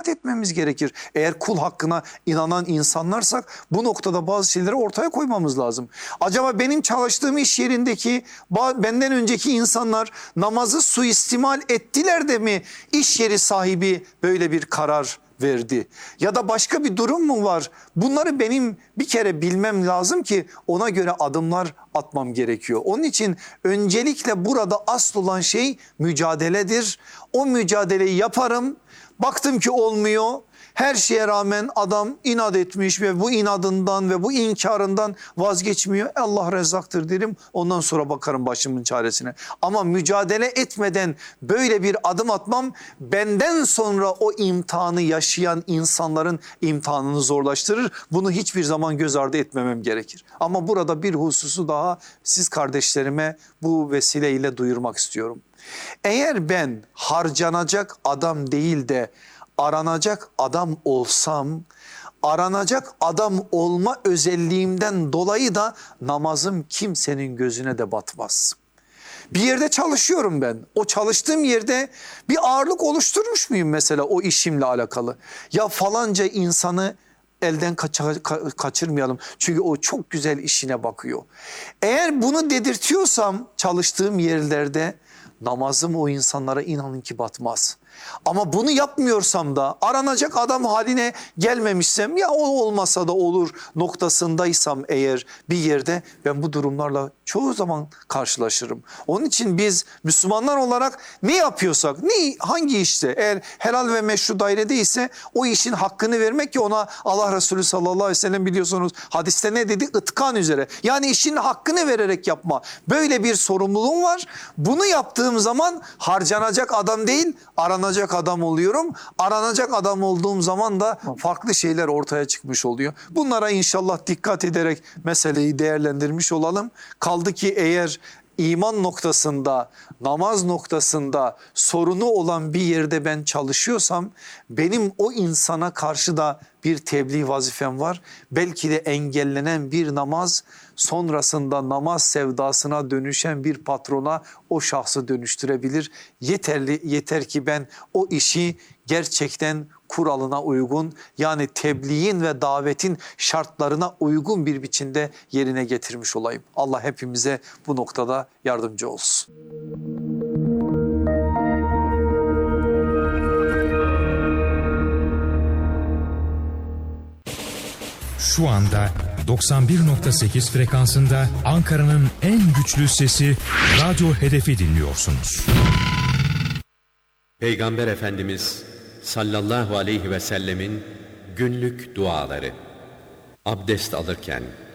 dikkat etmemiz gerekir. Eğer kul hakkına inanan insanlarsak bu noktada bazı şeyleri ortaya koymamız lazım. Acaba benim çalıştığım iş yerindeki benden önceki insanlar namazı suistimal ettiler de mi iş yeri sahibi böyle bir karar verdi? Ya da başka bir durum mu var? Bunları benim bir kere bilmem lazım ki ona göre adımlar atmam gerekiyor. Onun için öncelikle burada asıl olan şey mücadeledir. O mücadeleyi yaparım. Baktım ki olmuyor. Her şeye rağmen adam inat etmiş ve bu inadından ve bu inkarından vazgeçmiyor. Allah rezzaktır derim. Ondan sonra bakarım başımın çaresine. Ama mücadele etmeden böyle bir adım atmam benden sonra o imtihanı yaşayan insanların imtihanını zorlaştırır. Bunu hiçbir zaman göz ardı etmemem gerekir. Ama burada bir hususu daha siz kardeşlerime bu vesileyle duyurmak istiyorum. Eğer ben harcanacak adam değil de aranacak adam olsam, aranacak adam olma özelliğimden dolayı da namazım kimsenin gözüne de batmaz. Bir yerde çalışıyorum ben. O çalıştığım yerde bir ağırlık oluşturmuş muyum mesela o işimle alakalı? Ya falanca insanı elden kaçırmayalım. Çünkü o çok güzel işine bakıyor. Eğer bunu dedirtiyorsam çalıştığım yerlerde namazım o insanlara inanın ki batmaz. Ama bunu yapmıyorsam da aranacak adam haline gelmemişsem ya o olmasa da olur noktasındaysam eğer bir yerde ben bu durumlarla çoğu zaman karşılaşırım. Onun için biz Müslümanlar olarak ne yapıyorsak hangi işte eğer helal ve meşru dairedeyse o işin hakkını vermek ki ona Allah Resulü sallallahu aleyhi ve sellem biliyorsunuz hadiste ne dedi? İtkan üzere, yani işin hakkını vererek yapma. Böyle bir sorumluluğum var. Bunu yaptığım zaman harcanacak adam değil aranacak adam oluyorum. Aranacak adam olduğum zaman da farklı şeyler ortaya çıkmış oluyor. Bunlara inşallah dikkat ederek meseleyi değerlendirmiş olalım. Kaldı ki eğer iman noktasında, namaz noktasında sorunu olan bir yerde ben çalışıyorsam benim o insana karşı da bir tebliğ vazifem var. Belki de engellenen bir namaz sonrasında namaz sevdasına dönüşen bir patrona o şahsı dönüştürebilir. Yeter ki ben o işi gerçekten kuralına uygun, yani tebliğin ve davetin şartlarına uygun bir biçimde yerine getirmiş olayım. Allah hepimize bu noktada yardımcı olsun. Şu anda 91.8 frekansında Ankara'nın en güçlü sesi Radyo Hedef'i dinliyorsunuz. Peygamber Efendimiz sallallahu aleyhi ve sellemin günlük duaları. Abdest alırken,